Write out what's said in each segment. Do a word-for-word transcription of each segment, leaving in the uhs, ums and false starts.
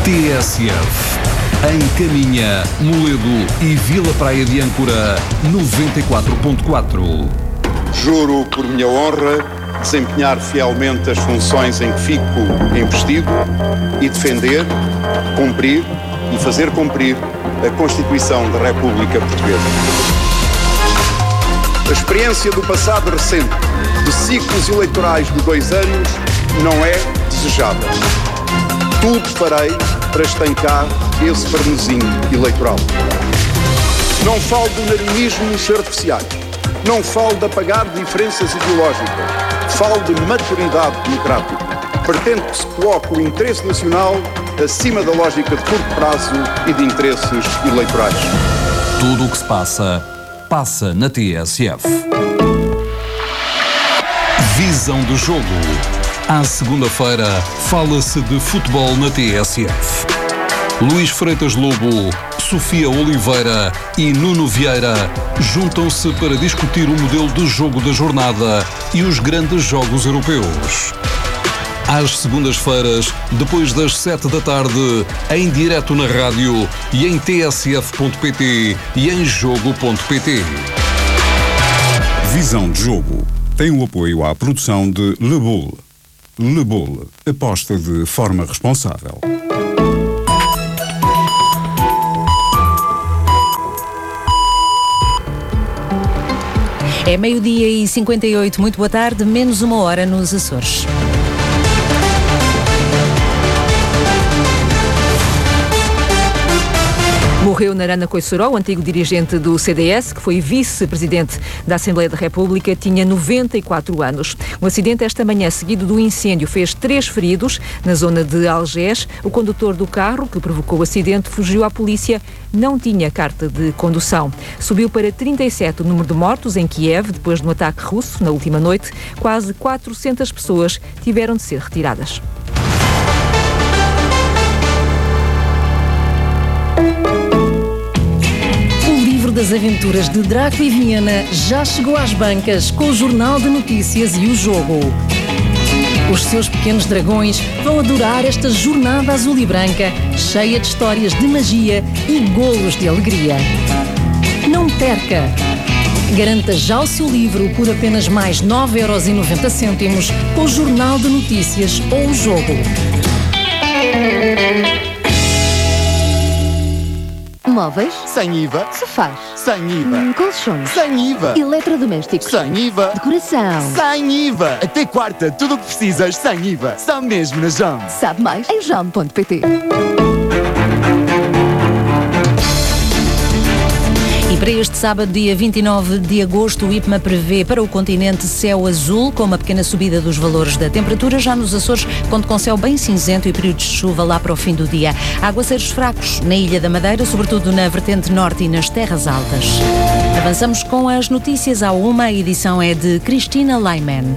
T S F. Em Caminha, Moledo e Vila Praia de Âncora, noventa e quatro ponto quatro. Juro por minha honra desempenhar fielmente as funções em que fico investido e defender, cumprir e fazer cumprir a Constituição da República Portuguesa. A experiência do passado recente de ciclos eleitorais de dois anos não é desejável. Tudo farei para estancar esse vernizinho eleitoral. Não falo de unanimismos artificiais. Não falo de apagar diferenças ideológicas. Falo de maturidade democrática. Pretendo que se coloque o interesse nacional acima da lógica de curto prazo e de interesses eleitorais. Tudo o que se passa, passa na T S F. Visão do jogo. À segunda-feira, fala-se de futebol na T S F. Luís Freitas Lobo, Sofia Oliveira e Nuno Vieira juntam-se para discutir o modelo de jogo da jornada e os grandes jogos europeus. Às segundas-feiras, depois das sete da tarde, em direto na rádio e em t s f ponto p t e em jogo ponto p t. Visão de jogo tem o apoio à produção de Le Bull. Le Bull, aposta de forma responsável. É meio-dia e cinquenta e oito, muito boa tarde, menos uma hora nos Açores. Morreu Narana Coissoró, o antigo dirigente do C D S, que foi vice-presidente da Assembleia da República, tinha noventa e quatro anos. Um acidente esta manhã, seguido do incêndio, fez três feridos na zona de Algés. O condutor do carro que provocou o acidente fugiu à polícia, não tinha carta de condução. Subiu para trinta e sete o número de mortos em Kiev, depois de um ataque russo na última noite. Quase quatrocentas pessoas tiveram de ser retiradas. Das aventuras de Draco e Viena já chegou às bancas com o Jornal de Notícias e o Jogo. Os seus pequenos dragões vão adorar esta jornada azul e branca, cheia de histórias de magia e golos de alegria. Não perca! Garanta já o seu livro por apenas mais nove euros e noventa cêntimos com o Jornal de Notícias ou o Jogo. Móveis? Sem I V A. Sofás? Sem I V A. Hum, colchões? Sem I V A. Eletrodomésticos? Sem I V A. Decoração? Sem I V A. Até quarta, tudo o que precisas sem I V A. Só mesmo na Jam. Sabe mais em jam ponto p t. E para este sábado, dia vinte e nove de agosto, o IPMA prevê para o continente céu azul, com uma pequena subida dos valores da temperatura. Já nos Açores, conta com céu bem cinzento e períodos de chuva lá para o fim do dia. Aguaceiros fracos na Ilha da Madeira, sobretudo na vertente norte e nas terras altas. Avançamos com as notícias à uma. A edição é de Cristina Laiman.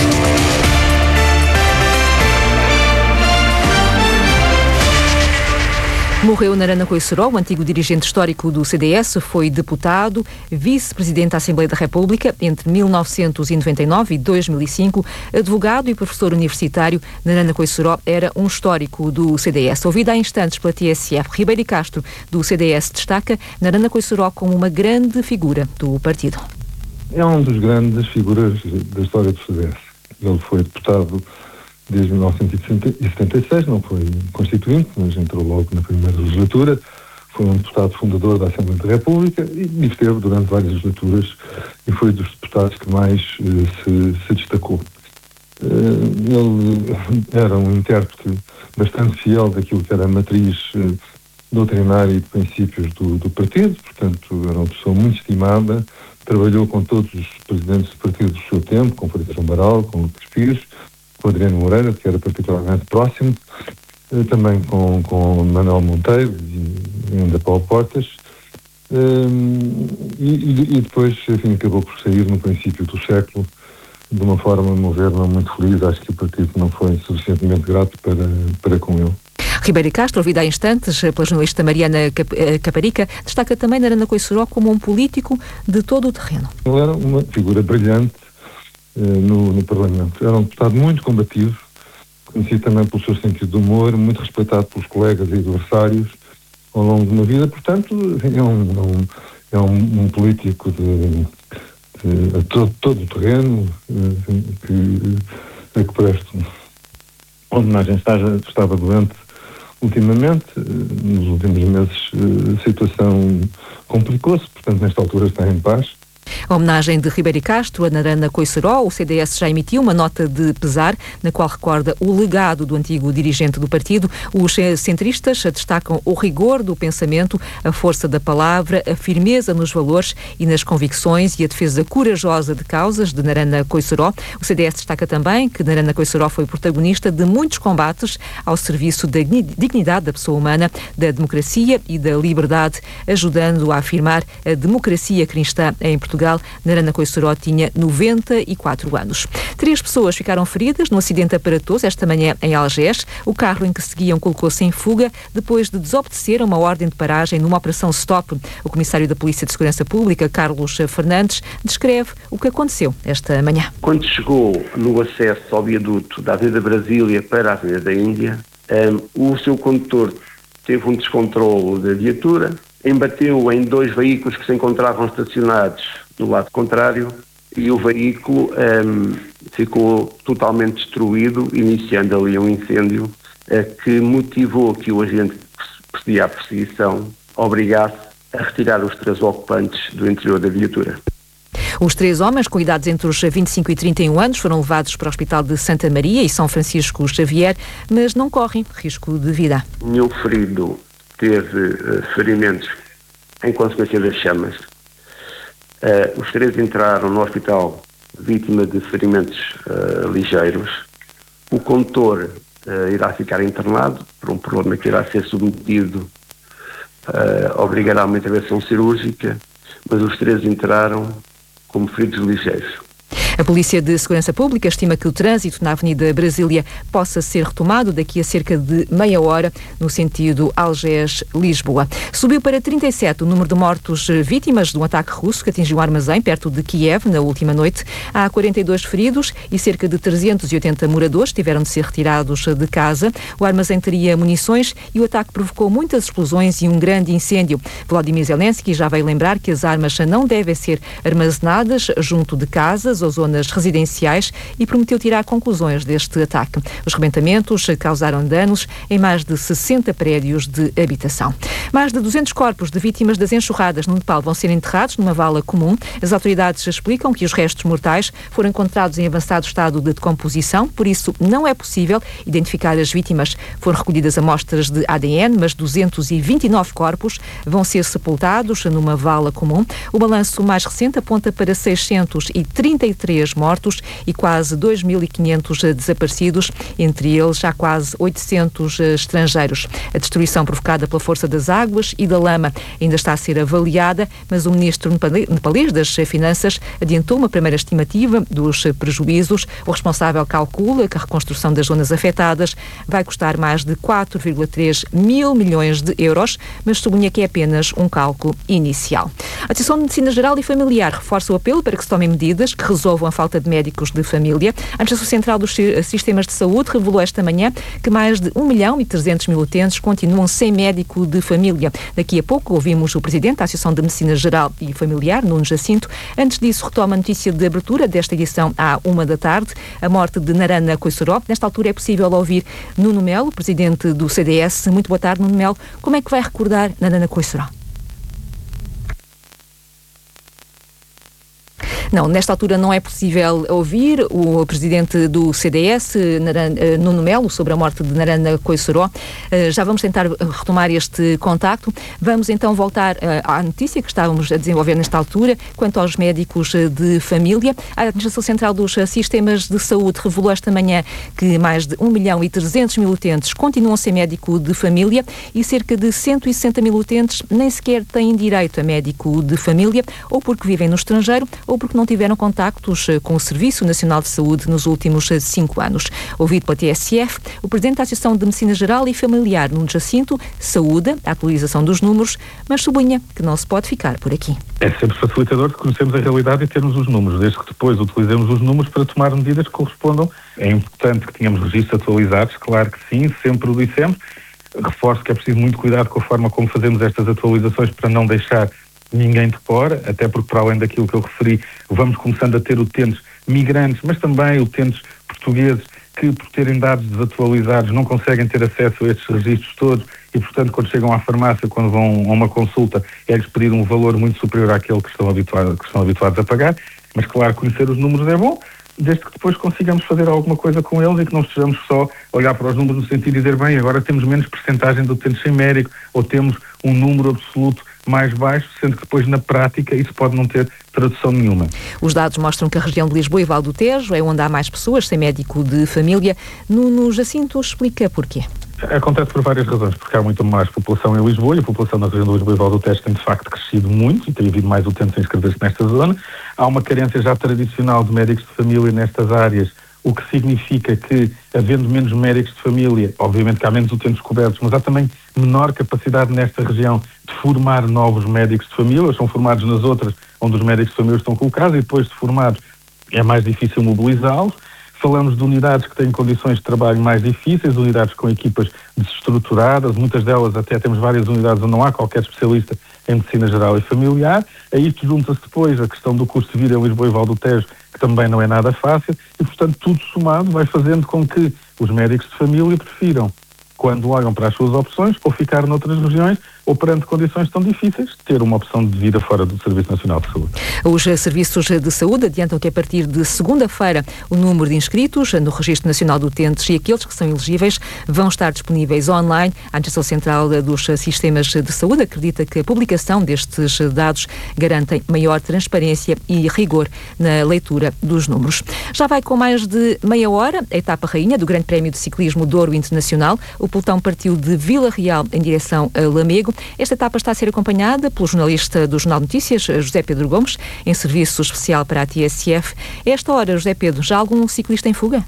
Morreu Narana Coissoró, o antigo dirigente histórico do C D S, foi deputado, vice-presidente da Assembleia da República entre mil novecentos e noventa e nove e dois mil e cinco, advogado e professor universitário. Narana Coissoró era um histórico do C D S. Ouvido há instantes pela T S F, Ribeiro Castro, do C D S, destaca Narana Coissoró como uma grande figura do partido. É um dos grandes figuras da história do C D S. Ele foi deputado desde mil novecentos e setenta e seis, não foi constituinte, mas entrou logo na primeira legislatura. Foi um deputado fundador da Assembleia da República e esteve durante várias legislaturas e foi dos deputados que mais uh, se, se destacou. Uh, ele era um intérprete bastante fiel daquilo que era a matriz uh, doutrinária e de princípios do, do partido, portanto era uma pessoa muito estimada, trabalhou com todos os presidentes do partido do seu tempo, com Freitas Amaral, com Lucas Pires, com Adriano Moreira, que era particularmente próximo, também com, com Manuel Monteiro e ainda Paulo Portas, um, e, e depois, enfim, acabou por sair no princípio do século de uma forma, a meu ver, não muito feliz. Acho que o partido não foi suficientemente grato para, para com ele. Ribeiro Castro, ouvida há instantes pela jornalista Mariana Caparica, destaca também Narana Coissoró como um político de todo o terreno. Ele era uma figura brilhante uh, no, no Parlamento. Era um deputado muito combativo, conhecido também pelo seu sentido de humor, muito respeitado pelos colegas e adversários ao longo de uma vida. Portanto, é um, é um, é um, um político de, de, de todo, todo o terreno que, a que presto homenagem. Estava, estava doente ultimamente, nos últimos meses a situação complicou-se, portanto nesta altura está em paz. A homenagem de Ribeiro Castro a Narana Coisseró, o C D S já emitiu uma nota de pesar, na qual recorda o legado do antigo dirigente do partido. Os centristas destacam o rigor do pensamento, a força da palavra, a firmeza nos valores e nas convicções e a defesa corajosa de causas de Narana Coisseró. O C D S destaca também que Narana Coisseró foi protagonista de muitos combates ao serviço da dignidade da pessoa humana, da democracia e da liberdade, ajudando a afirmar a democracia cristã em Portugal. Narana Coisseró tinha noventa e quatro anos. Três pessoas ficaram feridas no acidente aparatoso esta manhã em Algés. O carro em que seguiam colocou-se em fuga depois de desobedecer a uma ordem de paragem numa operação stop. O comissário da Polícia de Segurança Pública, Carlos Fernandes, descreve o que aconteceu esta manhã. Quando chegou no acesso ao viaduto da Avenida Brasília para a Avenida da Índia, um, o seu condutor teve um descontrole da viatura, embateu em dois veículos que se encontravam estacionados do lado contrário e o veículo um, ficou totalmente destruído, iniciando ali um incêndio uh, que motivou que o agente que procedia à perseguição obrigasse a retirar os três ocupantes do interior da viatura. Os três homens, com idades entre os vinte e cinco e trinta e um anos, foram levados para o Hospital de Santa Maria e São Francisco Xavier, mas não correm risco de vida. Nenhum ferido teve uh, ferimentos em consequência das chamas. Uh, os três entraram no hospital vítima de ferimentos uh, ligeiros. O condutor uh, irá ficar internado por um problema que irá ser submetido, uh, obrigará a uma intervenção cirúrgica, mas os três entraram como feridos ligeiros. A Polícia de Segurança Pública estima que o trânsito na Avenida Brasília possa ser retomado daqui a cerca de meia hora no sentido Algés-Lisboa. Subiu para trinta e sete o número de mortos vítimas de um ataque russo que atingiu um armazém perto de Kiev na última noite. Há quarenta e dois feridos e cerca de trezentos e oitenta moradores tiveram de ser retirados de casa. O armazém teria munições e o ataque provocou muitas explosões e um grande incêndio. Volodymyr Zelensky já veio lembrar que as armas não devem ser armazenadas junto de casas ou zonas residenciais e prometeu tirar conclusões deste ataque. Os rebentamentos causaram danos em mais de sessenta prédios de habitação. Mais de duzentos corpos de vítimas das enxurradas no Nepal vão ser enterrados numa vala comum. As autoridades explicam que os restos mortais foram encontrados em avançado estado de decomposição, por isso não é possível identificar as vítimas. Foram recolhidas amostras de A D N, mas duzentos e vinte e nove corpos vão ser sepultados numa vala comum. O balanço mais recente aponta para seiscentos e trinta e três mortos e quase dois mil e quinhentos desaparecidos, entre eles há quase oitocentos estrangeiros. A destruição provocada pela força das águas e da lama ainda está a ser avaliada, mas o ministro nepalês das Finanças adiantou uma primeira estimativa dos prejuízos. O responsável calcula que a reconstrução das zonas afetadas vai custar mais de quatro vírgula três mil milhões de euros, mas sublinha que é apenas um cálculo inicial. A Associação de Medicina Geral e Familiar reforça o apelo para que se tomem medidas que resolvam a falta de médicos de família. A Administração Central dos Sistemas de Saúde revelou esta manhã que mais de um milhão e trezentos mil utentes continuam sem médico de família. Daqui a pouco ouvimos o Presidente da Associação de Medicina Geral e Familiar, Nuno Jacinto. Antes disso, retoma a notícia de abertura desta edição à uma da tarde, a morte de Narana Coisseró. Nesta altura é possível ouvir Nuno Melo, Presidente do C D S. Muito boa tarde, Nuno Melo. Como é que vai recordar Narana Coisseró? Não, nesta altura não é possível ouvir o presidente do C D S, Nuno Melo, sobre a morte de Narana Coisseró. Já vamos tentar retomar este contacto. Vamos então voltar à notícia que estávamos a desenvolver nesta altura quanto aos médicos de família. A Administração Central dos Sistemas de Saúde revelou esta manhã que mais de um milhão e trezentos mil utentes continuam sem médico de família e cerca de cento e sessenta mil utentes nem sequer têm direito a médico de família, ou porque vivem no estrangeiro ou porque não tiveram contactos com o Serviço Nacional de Saúde nos últimos cinco anos. Ouvido pela T S F, o Presidente da Associação de Medicina Geral e Familiar, Nuno Jacinto, saúda a atualização dos números, mas sublinha que não se pode ficar por aqui. É sempre facilitador de conhecermos a realidade e termos os números, desde que depois utilizemos os números para tomar medidas que correspondam. É importante que tenhamos registros atualizados, claro que sim, sempre o dissemos. Reforço que é preciso muito cuidado com a forma como fazemos estas atualizações para não deixar ninguém de fora, até porque, para além daquilo que eu referi, vamos começando a ter utentes migrantes, mas também utentes portugueses que, por terem dados desatualizados, não conseguem ter acesso a estes registros todos e, portanto, quando chegam à farmácia, quando vão a uma consulta, é-lhes pedir um valor muito superior àquele que estão habituados, que estão habituados a pagar. Mas, claro, conhecer os números é bom, desde que depois consigamos fazer alguma coisa com eles e que não estejamos só a olhar para os números no sentido de dizer, bem, agora temos menos percentagem de utentes sem médico ou temos um número absoluto mais baixo, sendo que depois na prática isso pode não ter tradução nenhuma. Os dados mostram que a região de Lisboa e Val do Tejo é onde há mais pessoas sem médico de família. Nuno Jacinto explica porquê. Acontece por várias razões, porque há muito mais população em Lisboa e a população na região de Lisboa e Val do Tejo tem de facto crescido muito e tem havido mais utentes a inscrever-se nesta zona. Há uma carência já tradicional de médicos de família nestas áreas, o que significa que, havendo menos médicos de família, obviamente que há menos utentes cobertos, mas há também menor capacidade nesta região de formar novos médicos de família. Eles são formados nas outras onde os médicos de família estão colocados e depois de formados é mais difícil mobilizá-los. Falamos de unidades que têm condições de trabalho mais difíceis, unidades com equipas desestruturadas, muitas delas até temos várias unidades onde não há qualquer especialista em medicina geral e familiar. A isto junta-se depois a questão do custo de vida em Lisboa e Val do Tejo, que também não é nada fácil, e portanto tudo somado vai fazendo com que os médicos de família prefiram, quando olham para as suas opções, ou ficar noutras regiões, ou perante condições tão difíceis, ter uma opção de vida fora do Serviço Nacional de Saúde. Os serviços de saúde adiantam que a partir de segunda-feira o número de inscritos no Registro Nacional de Utentes e aqueles que são elegíveis vão estar disponíveis online. A Administração Central dos Sistemas de Saúde acredita que a publicação destes dados garantem maior transparência e rigor na leitura dos números. Já vai com mais de meia hora a etapa rainha do Grande Prémio de Ciclismo Douro Internacional. O pelotão partiu de Vila Real em direção a Lamego. Esta etapa está a ser acompanhada pelo jornalista do Jornal de Notícias, José Pedro Gomes, em serviço especial para a T S F. A esta hora, José Pedro, já há algum ciclista em fuga?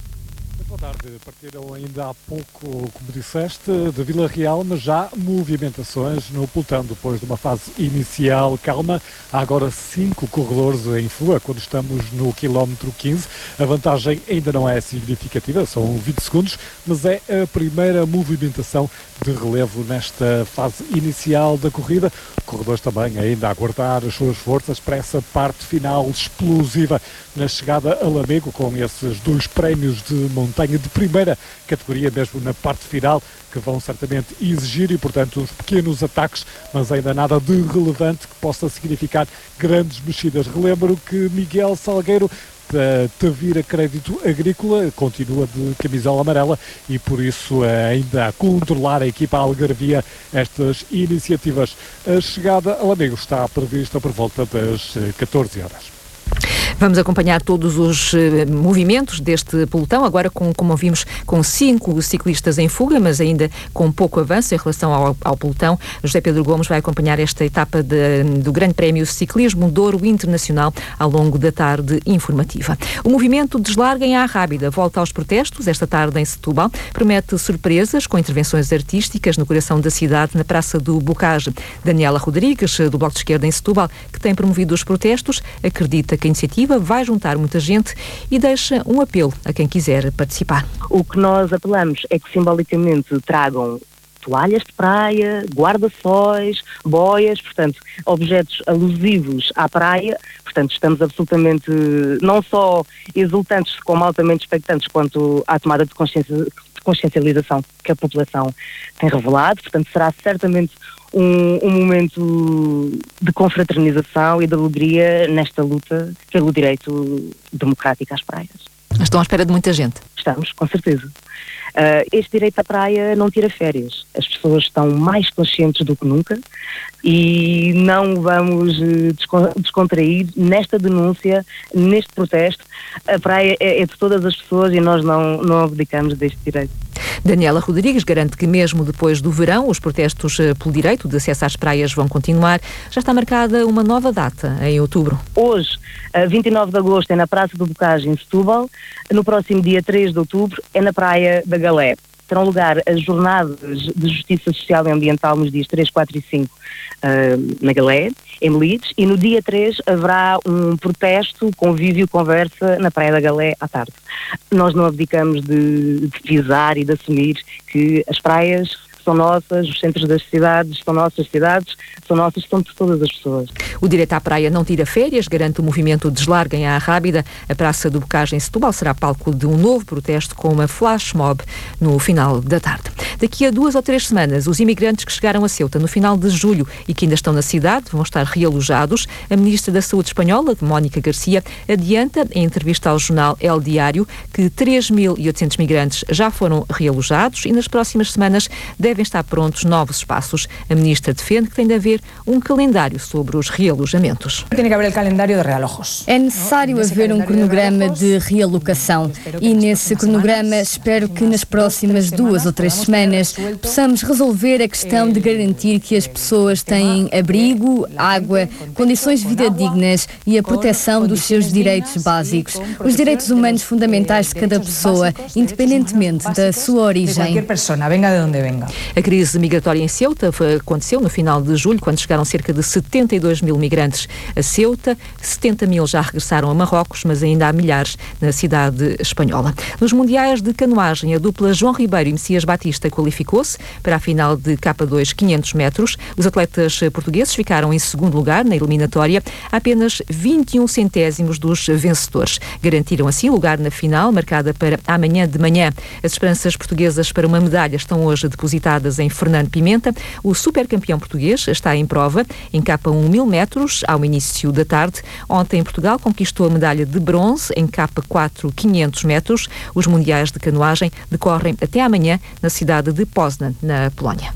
Boa tarde. Partiram ainda há pouco, como disseste, de Vila Real, mas já movimentações no pelotão depois de uma fase inicial calma. Há agora cinco corredores em fuga quando estamos no quilómetro quinze. A vantagem ainda não é significativa, são vinte segundos, mas é a primeira movimentação de relevo nesta fase inicial da corrida. Corredores também ainda a aguardar as suas forças para essa parte final explosiva na chegada a Lamego, com esses dois prémios de montanha de primeira categoria, mesmo na parte final, que vão certamente exigir e, portanto, uns pequenos ataques, mas ainda nada de relevante que possa significar grandes mexidas. Relembro que Miguel Salgueiro, da Tavira Crédito Agrícola, continua de camisola amarela e por isso ainda a controlar a equipa Algarvia estas iniciativas. A chegada a Lamego está prevista por volta das catorze horas. Vamos acompanhar todos os uh, movimentos deste pelotão, agora com, como vimos, com cinco ciclistas em fuga, mas ainda com pouco avanço em relação ao, ao pelotão. José Pedro Gomes vai acompanhar esta etapa de, do Grande Prémio Ciclismo Douro Internacional ao longo da tarde informativa. O movimento Deslarga em Arrábida volta aos protestos esta tarde em Setúbal. Promete surpresas com intervenções artísticas no coração da cidade, na Praça do Bocage. Daniela Rodrigues, do Bloco de Esquerda em Setúbal, que tem promovido os protestos, acredita que a iniciativa vai juntar muita gente e deixa um apelo a quem quiser participar. O que nós apelamos é que simbolicamente tragam toalhas de praia, guarda-sóis, boias, portanto, objetos alusivos à praia. Portanto, estamos absolutamente não só exultantes como altamente expectantes quanto à tomada de consciência, de consciencialização que a população tem revelado. Portanto, será certamente Um, um momento de confraternização e de alegria nesta luta pelo direito democrático às praias. Estão à espera de muita gente? Estamos, com certeza. Uh, este direito à praia não tira férias. As pessoas estão mais conscientes do que nunca e não vamos uh, descontrair nesta denúncia, neste protesto. A praia é, é de todas as pessoas e nós não, não abdicamos deste direito. Daniela Rodrigues garante que mesmo depois do verão os protestos pelo direito de acesso às praias vão continuar. Já está marcada uma nova data, em outubro. Hoje, vinte e nove de agosto, é na Praça do Bocage, em Setúbal. No próximo dia três de outubro é na Praia da Galé. Terão lugar as jornadas de Justiça Social e Ambiental nos dias três, quatro e cinco uh, na Galé, em Melides, e no dia três haverá um protesto, convívio, conversa na Praia da Galé à tarde. Nós não abdicamos de, de pisar e de assumir que as praias são nossas, os centros das cidades são nossas cidades, são nossas, são de todas as pessoas. O direito à praia não tira férias, garante o movimento Deslarguem à Rábida. A Praça do Bocage em Setúbal será palco de um novo protesto com uma flash mob no final da tarde. Daqui a duas ou três semanas, os imigrantes que chegaram a Ceuta no final de julho e que ainda estão na cidade vão estar realojados. A Ministra da Saúde espanhola, Mónica Garcia, adianta em entrevista ao jornal El Diário que três mil e oitocentos migrantes já foram realojados e nas próximas semanas devem estar prontos novos espaços. A Ministra defende que tem de haver um calendário sobre os realojamentos. Tem que haver o calendário de realojos. É necessário haver um cronograma de realocação e nesse cronograma espero que nas próximas duas ou três semanas possamos resolver a questão de garantir que as pessoas têm abrigo, água, condições de vida dignas e a proteção dos seus direitos básicos, os direitos humanos fundamentais de cada pessoa, independentemente da sua origem. A crise migratória em Ceuta aconteceu no final de julho, quando chegaram cerca de setenta e dois mil migrantes a Ceuta. setenta mil já regressaram a Marrocos, mas ainda há milhares na cidade espanhola. Nos mundiais de canoagem, a dupla João Ribeiro e Messias Batista qualificou-se para a final de K dois quinhentos metros. Os atletas portugueses ficaram em segundo lugar na eliminatória, apenas vinte e um centésimos dos vencedores. Garantiram assim lugar na final, marcada para amanhã de manhã. As esperanças portuguesas para uma medalha estão hoje depositadas em Fernando Pimenta. O supercampeão português está em prova em K um mil metros ao início da tarde. Ontem Portugal conquistou a medalha de bronze em K quatro quinhentos metros. Os mundiais de canoagem decorrem até amanhã na cidade de Poznan, na Polónia.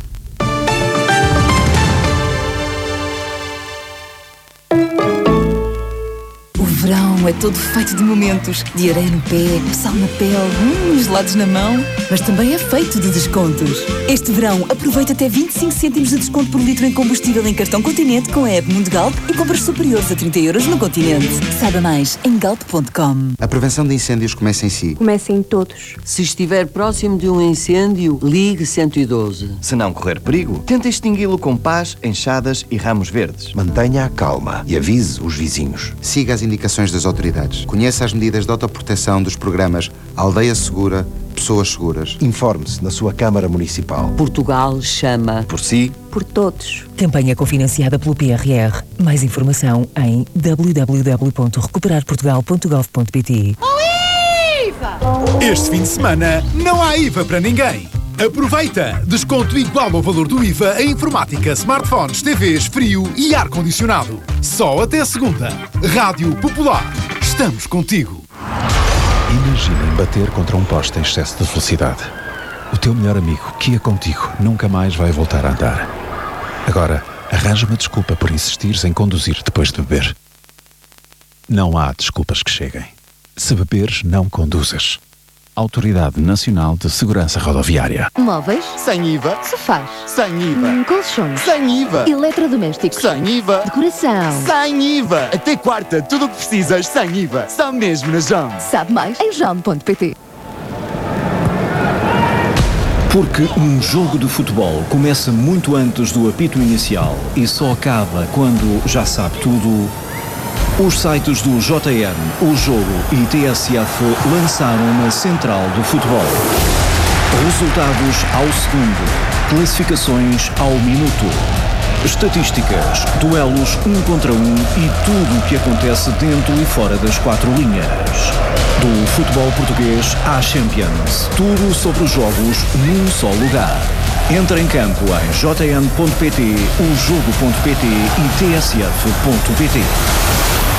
O verão é todo feito de momentos, de areia no pé, sal na pele, hum, gelados na mão, mas também é feito de descontos. Este verão aproveita até vinte e cinco cêntimos de desconto por litro em combustível em cartão Continente com a app Mundo Galp e compras superiores a trinta euros no Continente. Saiba mais em galp ponto com. A prevenção de incêndios começa em si. Começa em todos. Se estiver próximo de um incêndio, ligue cento e doze. Se não correr perigo, tente extingui-lo com pás, enxadas e ramos verdes. Mantenha a calma e avise os vizinhos. Siga as indicações das autoridades. Conheça as medidas de autoproteção dos programas Aldeia Segura, Pessoas Seguras. Informe-se na sua Câmara Municipal. Portugal chama por si, por todos. Campanha cofinanciada pelo P R R. Mais informação em w w w ponto recuperar portugal ponto gov ponto p t. Oh, I V A! Este fim de semana não há I V A para ninguém. Aproveita! Desconto igual ao valor do I V A em informática, smartphones, T Vs, frio e ar-condicionado. Só até segunda. Rádio Popular. Estamos contigo. Imaginem bater contra um poste em excesso de velocidade. O teu melhor amigo, que ia contigo, nunca mais vai voltar a andar. Agora, arranja uma desculpa por insistires em conduzir depois de beber. Não há desculpas que cheguem. Se beberes, não conduzas. Autoridade Nacional de Segurança Rodoviária. Móveis? Sem I V A. Sofás? Sem I V A. Hum, colchões? Sem I V A. Eletrodomésticos? Sem I V A. Decoração? Sem I V A. Até quarta, tudo o que precisas sem I V A. Só mesmo na Jam. Sabe mais em jam ponto p t. Porque um jogo de futebol começa muito antes do apito inicial e só acaba quando já sabe tudo. Os sites do J N, O Jogo e T S F lançaram uma central do futebol. Resultados ao segundo, classificações ao minuto, estatísticas, duelos um contra um e tudo o que acontece dentro e fora das quatro linhas. Do futebol português à Champions, tudo sobre os jogos num só lugar. Entra em campo em j n ponto p t, o jogo ponto p t e t s f ponto p t.